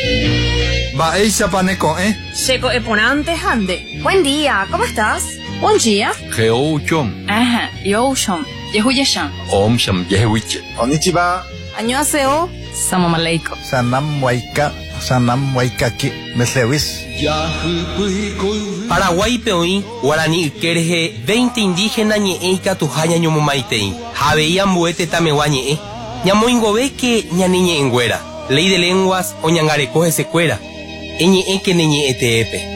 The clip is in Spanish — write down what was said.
Va eisa paneco, Seco eponante hande. Buen día, ¿cómo estás? Buen día. Geouchom, Ajá, yoshon. Yehuyeshan. Omsham Yehuiche. Konnichiwa. Annyeonghaseyo. Salam aleikum. Sanam waikaki. Meslewis. Paraguay peoí, Guarani Kerje, 20 indígenas ñeeika tujaña ñomomaitei. Javeía muete tamewa ñee. Ñamoingove que ñaniñe engüera. Ley de lenguas o ñangarecoge secuera. Eñe que neñe eteepe.